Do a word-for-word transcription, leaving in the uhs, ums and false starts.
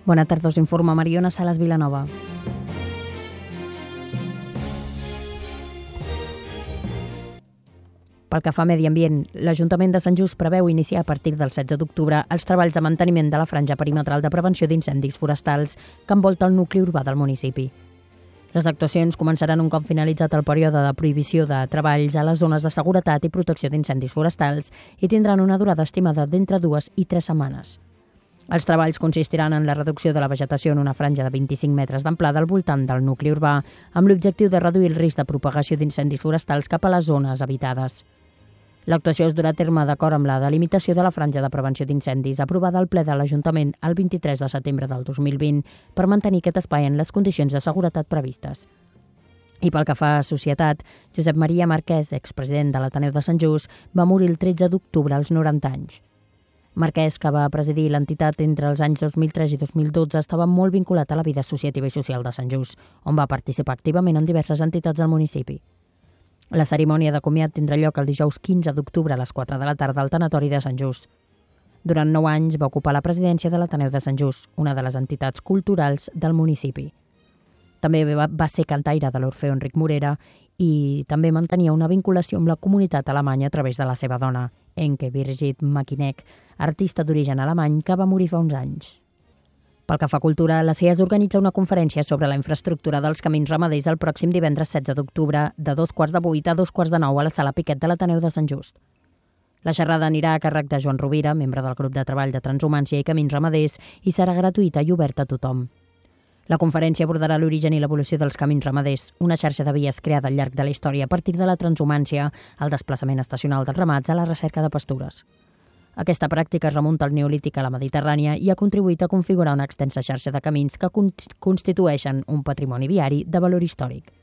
Bona tarda, us informa Mariona Salas Vilanova. Pel que fa a medi ambient, l'Ajuntament de Sant Just preveu iniciar a partir del setze d'octubre els treballs de manteniment de la franja perimetral de prevenció d'incendis forestals que envolta el nucli urbà del municipi. Les actuacions començaran un cop finalitzat el període de prohibició de treballs a les zones de seguretat i protecció d'incendis forestals i tindran una durada estimada d'entre dues i tres setmanes. Els treballs consistiran en la reducció de la vegetació en una franja de vint-i-cinc metres d'amplada al voltant del nucli urbà, amb l'objectiu de reduir el risc de propagació d'incendis forestals cap a les zones habitades. L'actuació es durà a terme d'acord amb la delimitació de la franja de prevenció d'incendis aprovada al ple de l'Ajuntament el vint-i-tres de setembre del dos mil vint per mantenir aquest espai en les condicions de seguretat previstes. I pel que fa a societat, Josep Maria Marquès, expresident de l'Ateneu de Sant Just, va morir el tretze d'octubre als noranta anys. Marquès, que va presidir l'entitat entre els anys dos mil tres i dos mil dotze, estava molt vinculat a la vida associativa i social de Sant Just, on va participar activament en diverses entitats del municipi. La cerimònia de comiat tindrà lloc el dijous quinze d'octubre a les quatre de la tarda al tanatori de Sant Just. Durant nou anys va ocupar la presidència de l'Ateneu de Sant Just, una de les entitats culturals del municipi. També va, va ser cantaire de l'Orfeó Enric Morera i també mantenia una vinculació amb la comunitat alemanya a través de la seva dona, Enke Birgit Makinek, artista d'origen alemany que va morir fa uns anys. Pel que fa a cultura, la C I A S organitza una conferència sobre la infraestructura dels camins ramaders el pròxim divendres setze d'octubre, de dos quarts de vuit a dos quarts de nou a la Sala Piquet de l'Ateneu de Sant Just. La xerrada anirà a càrrec de Joan Rovira, membre del grup de treball de transhumància i camins ramaders, i serà gratuïta i oberta a tothom. La conferència abordarà l'origen i l'evolució dels camins ramaders, una xarxa de vies creada al llarg de la història a partir de la transhumància, el desplaçament estacional dels ramats a la recerca de pastures. Aquesta pràctica es remunta al Neolític a la Mediterrània i ha contribuït a configurar una extensa xarxa de camins que constitueixen un patrimoni viari de valor històric.